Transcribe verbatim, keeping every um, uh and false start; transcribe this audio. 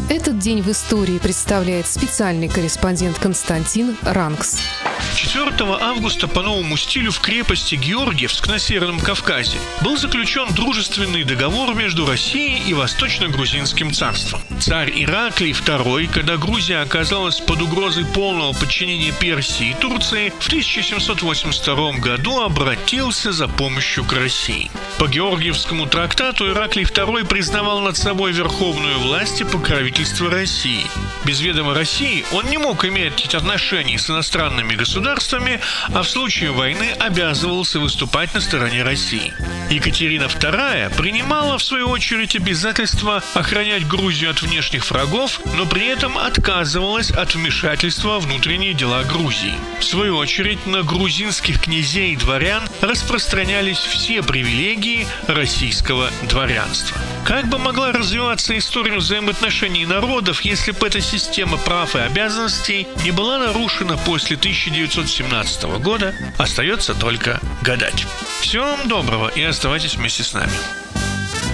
Этот день в истории представляет специальный корреспондент Константин Рангс. четвёртого августа по новому стилю в крепости Георгиевск на Северном Кавказе был заключен дружественный договор между Россией и Восточно-Грузинским царством. Царь Ираклий второй, когда Грузия оказалась под угрозой полного подчинения Персии и Турции, в тысяча семьсот восемьдесят втором году обратился за помощью к России. По Георгиевскому трактату Ираклий второй признавал над собой верховную власть и покровительство России. Без ведома России он не мог иметь отношений с иностранными государствами, а в случае войны обязывался выступать на стороне России. Екатерина вторая принимала в свою очередь обязательство охранять Грузию от внешних врагов, но при этом отказывалась от вмешательства во внутренние дела Грузии. В свою очередь на грузинских князей и дворян распространялись все привилегии российского дворянства. Как бы могла развиваться история взаимоотношений народов, если бы эта система прав и обязанностей не была нарушена после тысяча девятьсот семнадцатого года, остается только гадать. Всего вам доброго и оставайтесь вместе с нами.